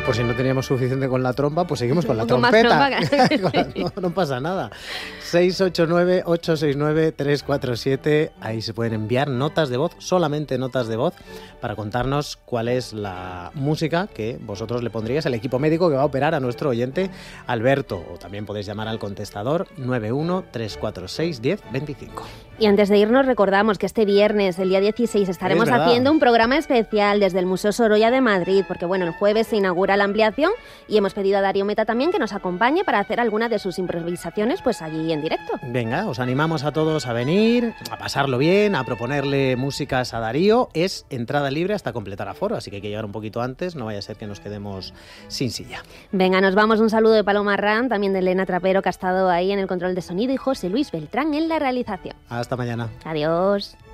Por si no teníamos suficiente con la trompa, pues seguimos con la Más trompeta. trompa. No pasa nada. 689-869-347. Ahí se pueden enviar notas de voz, solamente notas de voz, para contarnos cuál es la música que vosotros le pondríais al equipo médico que va a operar a nuestro oyente Alberto. O también podéis llamar al contestador 91-346-1025. Y antes de irnos recordamos que este viernes, el día 16, estaremos haciendo un programa especial desde el Museo Sorolla de Madrid, porque bueno, el jueves se inaugura la ampliación y hemos pedido a Darío Meta también que nos acompañe para hacer alguna de sus improvisaciones pues allí en directo. Venga, os animamos a todos a venir, a pasarlo bien, a proponerle músicas a Darío. Es entrada libre hasta completar aforo, así que hay que llegar un poquito antes, no vaya a ser que nos quedemos sin silla. Venga, nos vamos. Un saludo de Paloma Arrán, también de Elena Trapero, que ha estado ahí en el control de sonido, y José Luis Beltrán en la realización. Hasta mañana. Adiós.